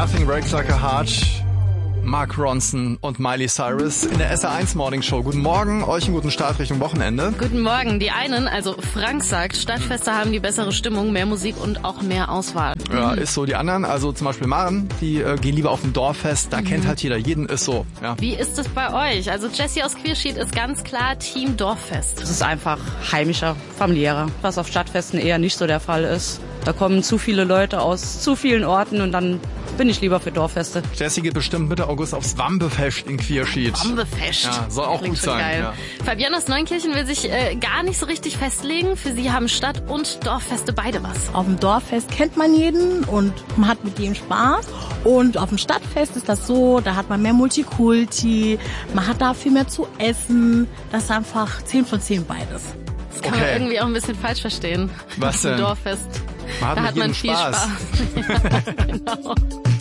Nothing Breaks Like a Heart, Mark Ronson und Miley Cyrus in der SR1 Morning Show. Guten Morgen, euch einen guten Start Richtung Wochenende. Guten Morgen. Die einen, also Frank sagt, Stadtfeste haben die bessere Stimmung, mehr Musik und auch mehr Auswahl. Ja, ist so. Die anderen, also zum Beispiel Maren, die gehen lieber auf ein Dorffest. Da kennt halt jeder jeden, ist so. Ja. Wie ist es bei euch? Also Jessie aus Queerschied ist ganz klar Team Dorffest. Es ist einfach heimischer, familiärer, was auf Stadtfesten eher nicht so der Fall ist. Da kommen zu viele Leute aus zu vielen Orten und dann bin ich lieber für Dorffeste. Jessie geht bestimmt Mitte August aufs Wambefest in Queerschied. Wambefest. Ja, soll auch gut sein. Geil. Ja. Fabienne aus Neunkirchen will sich gar nicht so richtig festlegen. Für sie haben Stadt- und Dorffeste beide was. Auf dem Dorffest kennt man jeden und man hat mit jedem Spaß. Und auf dem Stadtfest ist das so, da hat man mehr Multikulti, man hat da viel mehr zu essen. Das ist einfach 10 von 10 beides. Das kann man irgendwie auch ein bisschen falsch verstehen. Was denn? Dorffest. Da hat man viel Spaß. Ja, genau.